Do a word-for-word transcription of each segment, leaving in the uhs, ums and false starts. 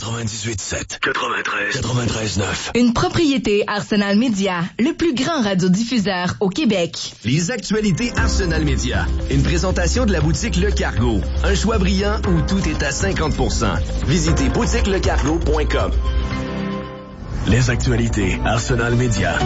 quatre-vingt-dix-huit sept, quatre-vingt-treize, quatre-vingt-treize neuf. Une propriété Arsenal Média, le plus grand radiodiffuseur au Québec. Les actualités Arsenal Média. Une présentation de la boutique Le Cargo. Un choix brillant où tout est à cinquante pour cent. Visitez boutique le cargo point com. Les actualités Arsenal Média.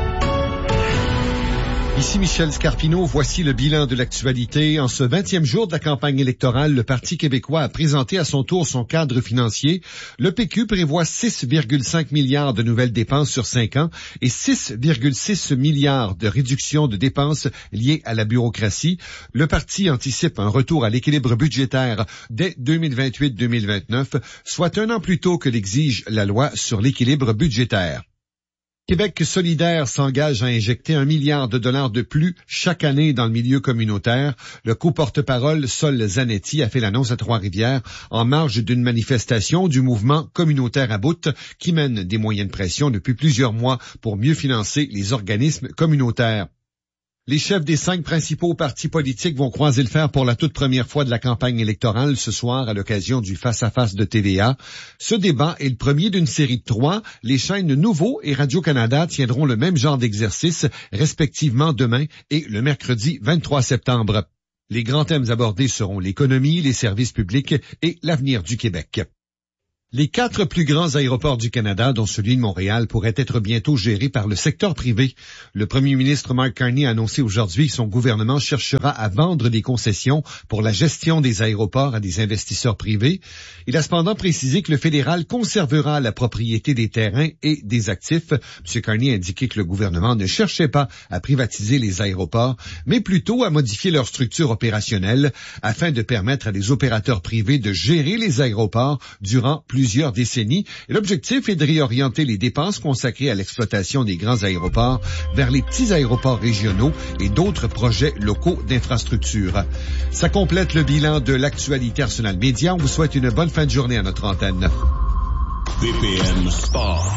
Ici Michel Scarpino, voici le bilan de l'actualité. En ce vingtième jour de la campagne électorale, le Parti québécois a présenté à son tour son cadre financier. Le P Q prévoit six virgule cinq milliards de nouvelles dépenses sur cinq ans et six virgule six milliards de réduction de dépenses liées à la bureaucratie. Le parti anticipe un retour à l'équilibre budgétaire dès deux mille vingt-huit deux mille vingt-neuf, soit un an plus tôt que l'exige la loi sur l'équilibre budgétaire. Québec solidaire s'engage à injecter un milliard de dollars de plus chaque année dans le milieu communautaire. Le co-porte-parole Sol Zanetti a fait l'annonce à Trois-Rivières en marge d'une manifestation du mouvement communautaire à bout qui mène des moyens de pression depuis plusieurs mois pour mieux financer les organismes communautaires. Les chefs des cinq principaux partis politiques vont croiser le fer pour la toute première fois de la campagne électorale ce soir à l'occasion du face-à-face de T V A. Ce débat est le premier d'une série de trois. Les chaînes Nouveau et Radio-Canada tiendront le même genre d'exercice, respectivement demain et le mercredi vingt-trois septembre. Les grands thèmes abordés seront l'économie, les services publics et l'avenir du Québec. Les quatre plus grands aéroports du Canada, dont celui de Montréal, pourraient être bientôt gérés par le secteur privé. Le premier ministre Mark Carney a annoncé aujourd'hui que son gouvernement cherchera à vendre des concessions pour la gestion des aéroports à des investisseurs privés. Il a cependant précisé que le fédéral conservera la propriété des terrains et des actifs. M. Carney a indiqué que le gouvernement ne cherchait pas à privatiser les aéroports, mais plutôt à modifier leur structure opérationnelle afin de permettre à des opérateurs privés de gérer les aéroports durant plus plusieurs décennies. Et l'objectif est de réorienter les dépenses consacrées à l'exploitation des grands aéroports vers les petits aéroports régionaux et d'autres projets locaux d'infrastructure. Ça complète le bilan de l'actualité Arsenal Média. On vous souhaite une bonne fin de journée à notre antenne. V P N Sport.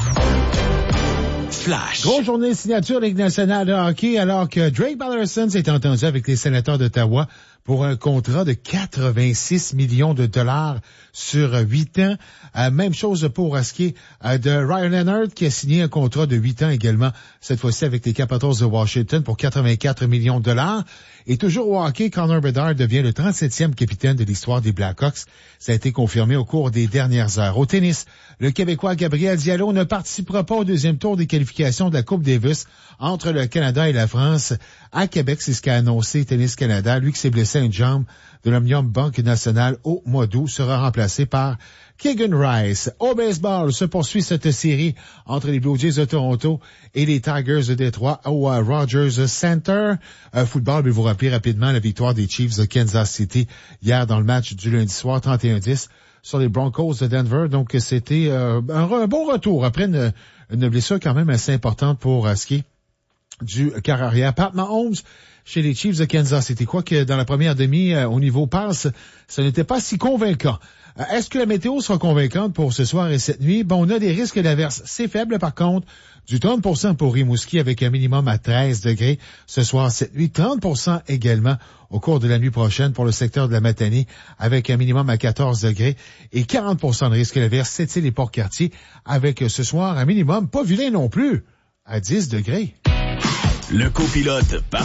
Flash. Grosse journée de signature de Ligue nationale de hockey alors que Drake Ballerson s'est entendu avec les Sénateurs d'Ottawa pour un contrat de quatre-vingt-six millions de dollars sur huit ans. Euh, même chose pour ce qui est euh, de Ryan Leonard qui a signé un contrat de huit ans également, cette fois-ci avec les Capitals de Washington pour quatre-vingt-quatre millions de dollars. Et toujours au hockey, Connor Bedard devient le trente-septième capitaine de l'histoire des Blackhawks. Ça a été confirmé au cours des dernières heures. Au tennis, le Québécois Gabriel Diallo ne participera pas au deuxième tour des qualifications de la Coupe Davis entre le Canada et la France. À Québec, c'est ce qu'a annoncé Tennis Canada. Lui qui s'est blessé à une jambe de l'Omnium Banque Nationale au mois d'août sera remplacé par Keegan Rice. Au baseball, se poursuit cette série entre les Blue Jays de Toronto et les Tigers de Détroit au uh, Rogers Center. Uh, football, je vais vous rappeler rapidement la victoire des Chiefs de Kansas City hier dans le match du lundi soir, trente et un dix sur les Broncos de Denver. Donc, c'était euh, un, un bon retour après une, une blessure quand même assez importante pour uh, ce qui est du quart arrière. Pat Mahomes chez les Chiefs de Kansas City. Quoique dans la première demi, euh, au niveau passe, ça n'était pas si convaincant. Euh, est-ce que la météo sera convaincante pour ce soir et cette nuit? Bon, on a des risques d'averse. C'est faible par contre. Du trente pour cent pour Rimouski avec un minimum à treize degrés ce soir, cette nuit. trente pour cent également au cours de la nuit prochaine pour le secteur de la Matanie avec un minimum à quatorze degrés et quarante pour cent de risque d'averse, Sept-Îles et Port-Cartier avec ce soir un minimum, pas vilain non plus, à dix degrés. Le copilote